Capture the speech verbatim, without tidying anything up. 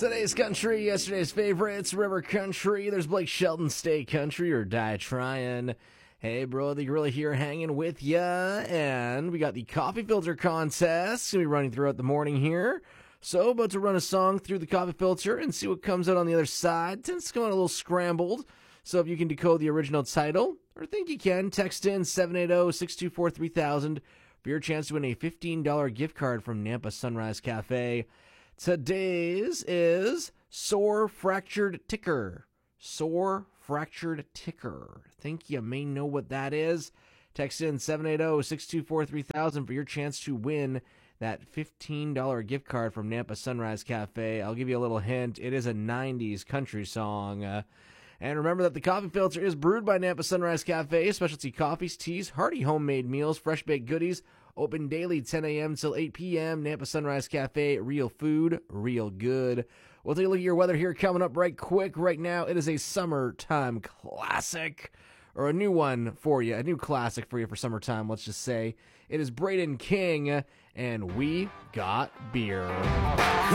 Today's country, yesterday's favorites, River Country. There's Blake Shelton, Stay Country, or Die Tryin'. Hey, bro, the gorilla here hanging with ya. And we got the coffee filter contest. Gonna be running throughout the morning here. So, about to run a song through the coffee filter and see what comes out on the other side. Tends to come out a little scrambled. So, if you can decode the original title, or think you can, text in seven eight zero, six two four, three thousand for your chance to win a fifteen dollars gift card from Nampa Sunrise Cafe. Today's is Sore Fractured Ticker. Sore Fractured Ticker. Think you may know what that is. Text in seven eight zero, six two four, three thousand for your chance to win that fifteen dollars gift card from Nampa Sunrise Cafe. I'll give you a little hint. It is a nineties country song. Uh, and remember that the coffee filter is brewed by Nampa Sunrise Cafe. Specialty coffees, teas, hearty homemade meals, fresh baked goodies. Open daily ten a.m. till eight p.m. Nampa Sunrise Cafe. Real food, real good. We'll take a look at your weather here coming up right quick. Right now, it is a summertime classic. Or a new one for you. A new classic for you for summertime, let's just say. It is Braden King, and We Got Beer.